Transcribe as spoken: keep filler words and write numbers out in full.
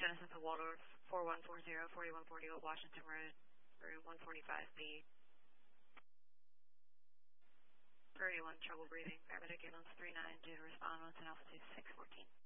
Genesis to Waldorf, four one four zero, forty-one forty Old Washington Road, room one forty-five B. Priority one, trouble breathing. Paramedic ambulance three nine, due to respond once in altitude six fourteen.